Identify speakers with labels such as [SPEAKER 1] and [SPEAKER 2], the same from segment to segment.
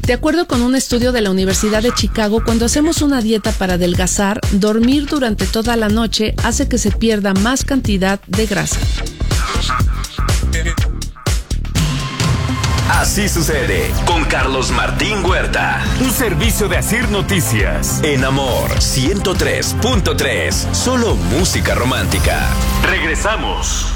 [SPEAKER 1] De acuerdo con un estudio de la Universidad de Chicago, cuando hacemos una dieta para adelgazar, dormir durante toda la noche hace que se pierda más cantidad de grasa.
[SPEAKER 2] Así sucede con Carlos Martín Huerta.
[SPEAKER 3] Un servicio de Asir Noticias.
[SPEAKER 2] En Amor 103.3. Solo música romántica.
[SPEAKER 3] Regresamos.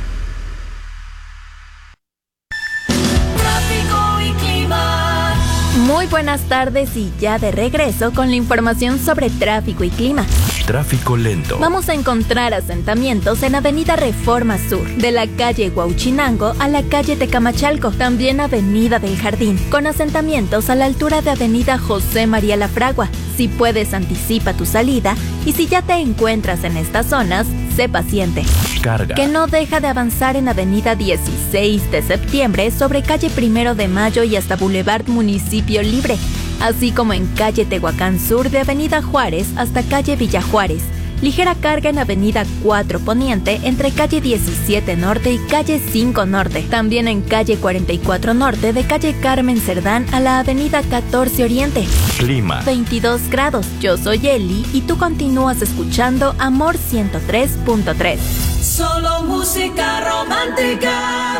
[SPEAKER 4] Muy buenas tardes y ya de regreso con la información sobre tráfico y clima.
[SPEAKER 2] Tráfico lento.
[SPEAKER 4] Vamos a encontrar asentamientos en Avenida Reforma Sur, de la calle Huauchinango a la calle Tecamachalco, también Avenida del Jardín, con asentamientos a la altura de Avenida José María Lafragua. Si puedes, anticipa tu salida y si ya te encuentras en estas zonas, sé paciente.
[SPEAKER 2] Carga.
[SPEAKER 4] Que no deja de avanzar en Avenida 16 de Septiembre sobre calle 1 de Mayo y hasta Boulevard Municipio Libre, así como en calle Tehuacán Sur de Avenida Juárez hasta calle Villa Juárez. Ligera carga en Avenida 4 Poniente entre calle 17 Norte y calle 5 Norte. También en calle 44 Norte de calle Carmen Cerdán a la Avenida 14 Oriente.
[SPEAKER 2] Clima.
[SPEAKER 4] 22 grados. Yo soy Eli y tú continúas escuchando Amor 103.3.
[SPEAKER 5] Solo música romántica.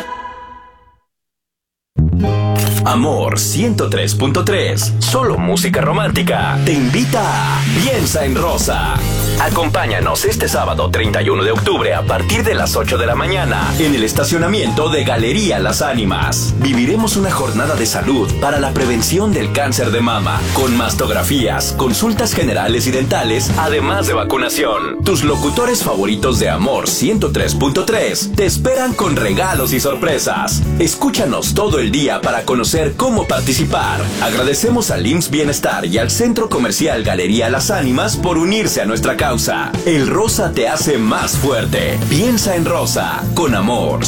[SPEAKER 2] Amor 103.3. Solo música romántica. Te invita a Piensa en Rosa. Acompáñanos este sábado 31 de octubre a partir de las 8 de la mañana en el estacionamiento de Galería Las Ánimas. Viviremos una jornada de salud para la prevención del cáncer de mama, con mastografías, consultas generales y dentales, además de vacunación. Tus locutores favoritos de Amor 103.3 te esperan con regalos y sorpresas. Escúchanos todo el día para conocer cómo participar. Agradecemos al IMSS Bienestar y al Centro Comercial Galería Las Ánimas por unirse a nuestra causa. El rosa te hace más fuerte. Piensa en Rosa con Amor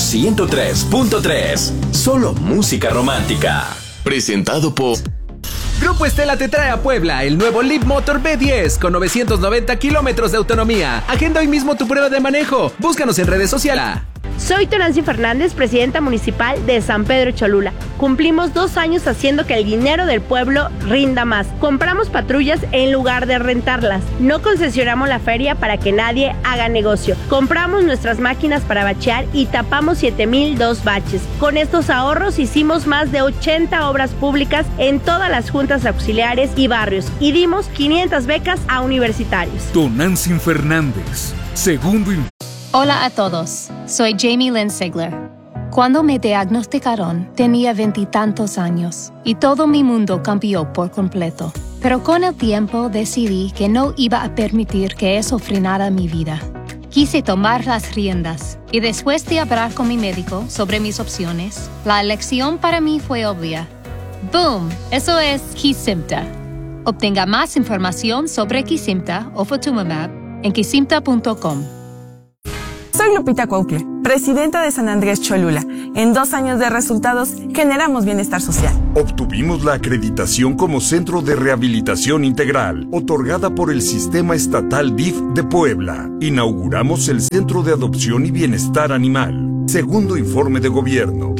[SPEAKER 2] 103.3. Solo música romántica. Presentado por
[SPEAKER 6] Grupo Estela te trae a Puebla el nuevo Leap Motor B10 con 990 kilómetros de autonomía. Agenda hoy mismo tu prueba de manejo. Búscanos en redes sociales.
[SPEAKER 7] Soy Tonancy Fernández, presidenta municipal de San Pedro Cholula. Cumplimos 2 años haciendo que el dinero del pueblo rinda más. Compramos patrullas en lugar de rentarlas. No concesionamos la feria para que nadie haga negocio. Compramos nuestras máquinas para bachear y tapamos 7,002 baches. Con estos ahorros hicimos más de 80 obras públicas en todas las juntas auxiliares y barrios y dimos 500 becas a universitarios.
[SPEAKER 3] Tonancy Fernández, segundo.
[SPEAKER 8] Hola a todos, soy Jamie Lynn Sigler. Cuando me diagnosticaron, tenía 20 y tantos años y todo mi mundo cambió por completo. Pero con el tiempo decidí que no iba a permitir que eso frenara mi vida. Quise tomar las riendas y después de hablar con mi médico sobre mis opciones, la elección para mí fue obvia. ¡Boom! Eso es Kesimpta. Obtenga más información sobre Kesimpta o Ofatumumab en kesimpta.com.
[SPEAKER 9] Soy Lupita Cuautle, presidenta de San Andrés Cholula. En 2 años de resultados, generamos bienestar social.
[SPEAKER 10] Obtuvimos la acreditación como Centro de Rehabilitación Integral, otorgada por el Sistema Estatal DIF de Puebla. Inauguramos el Centro de Adopción y Bienestar Animal. Segundo informe de gobierno.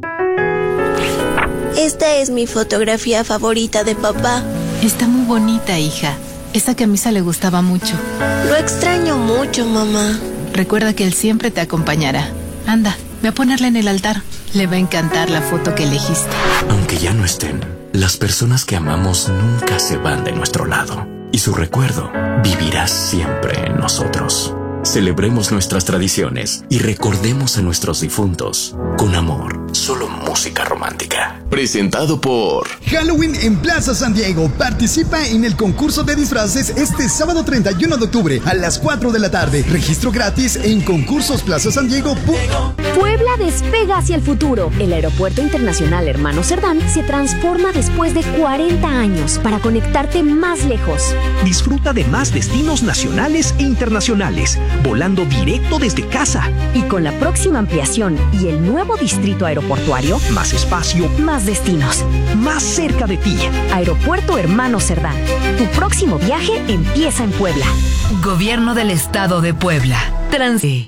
[SPEAKER 11] Esta es mi fotografía favorita de papá.
[SPEAKER 12] Está muy bonita, hija. Esa camisa le gustaba mucho.
[SPEAKER 11] Lo extraño mucho, mamá.
[SPEAKER 12] Recuerda que él siempre te acompañará. Anda, ve a ponerla en el altar. Le va a encantar la foto que elegiste.
[SPEAKER 2] Aunque ya no estén, las personas que amamos nunca se van de nuestro lado. Y su recuerdo vivirá siempre en nosotros. Celebremos nuestras tradiciones y recordemos a nuestros difuntos con amor. Solo música romántica. Presentado por
[SPEAKER 13] Halloween en Plaza San Diego. Participa en el concurso de disfraces este sábado 31 de octubre a las 4 de la tarde. Registro gratis en concursosplazasandiego.com.
[SPEAKER 14] Puebla despega hacia el futuro. El Aeropuerto Internacional Hermano Cerdán se transforma después de 40 años para conectarte más lejos.
[SPEAKER 15] Disfruta de más destinos nacionales e internacionales, volando directo desde casa.
[SPEAKER 14] Y con la próxima ampliación y el nuevo distrito aeroportuario,
[SPEAKER 15] más espacio,
[SPEAKER 14] más destinos,
[SPEAKER 15] más cerca de ti.
[SPEAKER 14] Aeropuerto Hermano Cerdán. Tu próximo viaje empieza en Puebla.
[SPEAKER 16] Gobierno del Estado de Puebla.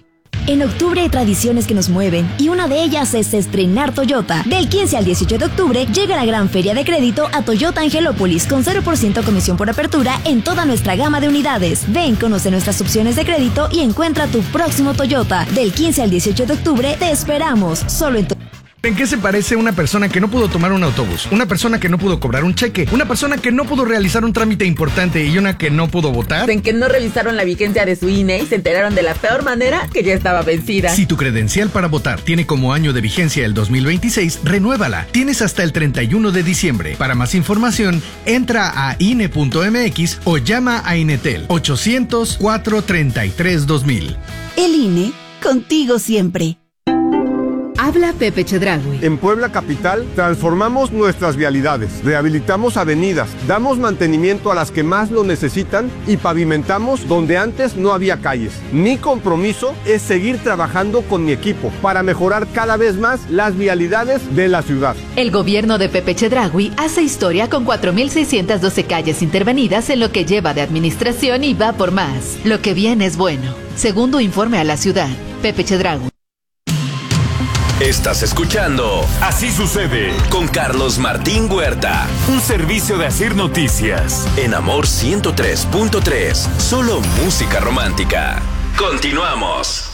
[SPEAKER 16] En octubre hay tradiciones que nos mueven y una de ellas es estrenar Toyota. Del 15 al 18 de octubre llega la gran feria de crédito a Toyota Angelópolis con 0% comisión por apertura en toda nuestra gama de unidades. Ven, conoce nuestras opciones de crédito y encuentra tu próximo Toyota. Del 15 al 18 de octubre te esperamos, solo en
[SPEAKER 17] ¿En qué se parece una persona que no pudo tomar un autobús? Una persona que no pudo cobrar un cheque, una persona que no pudo realizar un trámite importante y una que no pudo votar.
[SPEAKER 18] En que no revisaron la vigencia de su INE y se enteraron de la peor manera que ya estaba vencida.
[SPEAKER 17] Si tu credencial para votar tiene como año de vigencia el 2026, renuévala. Tienes hasta el 31 de diciembre. Para más información, entra a INE.mx o llama a Inetel 800-433-2000.
[SPEAKER 19] El INE, contigo siempre.
[SPEAKER 20] Habla Pepe Chedraui.
[SPEAKER 21] En Puebla Capital transformamos nuestras vialidades, rehabilitamos avenidas, damos mantenimiento a las que más lo necesitan y pavimentamos donde antes no había calles. Mi compromiso es seguir trabajando con mi equipo para mejorar cada vez más las vialidades de la ciudad.
[SPEAKER 20] El gobierno de Pepe Chedraui hace historia con 4.612 calles intervenidas en lo que lleva de administración y va por más. Lo que viene es bueno. Segundo informe a la ciudad, Pepe Chedraui.
[SPEAKER 2] Estás escuchando
[SPEAKER 3] Así sucede
[SPEAKER 2] con Carlos Martín Huerta.
[SPEAKER 3] Un servicio de Asir Noticias.
[SPEAKER 2] En Amor 103.3. Solo música romántica. Continuamos.